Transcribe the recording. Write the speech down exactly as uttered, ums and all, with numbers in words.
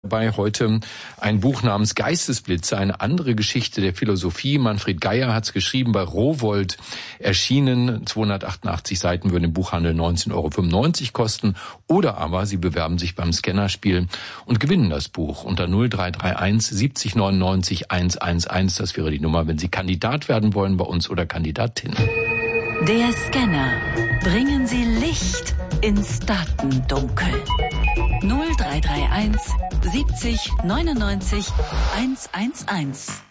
Bei heute ein Buch namens Geistesblitze, eine andere Geschichte der Philosophie. Manfred Geier hat es geschrieben, bei Rowohlt erschienen. zweihundertachtundachtzig Seiten würden im Buchhandel neunzehn Euro fünfundneunzig kosten. Oder aber Sie bewerben sich beim Scannerspiel und gewinnen das Buch unter null drei drei eins siebzig neunundneunzig hundertelf. Das wäre die Nummer, wenn Sie Kandidat werden wollen bei uns oder Kandidatin. Der Scanner. Bringen Sie Licht ins Datendunkel. null drei drei eins siebzig neunundneunzig hundertelf.